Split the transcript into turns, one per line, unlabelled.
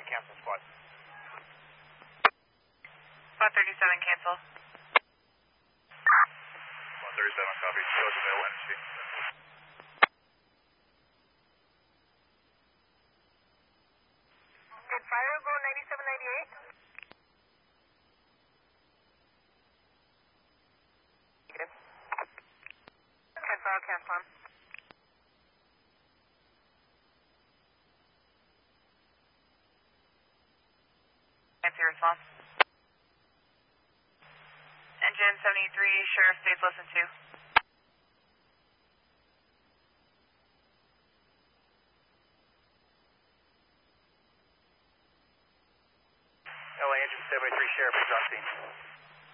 cancel squad.
Squad 37, cancel.
Squad 37, copy. Show us available energy.
Did fire go 9798? Cancel, cancel. Answer your response. Engine 73, Sheriff, stays listen to.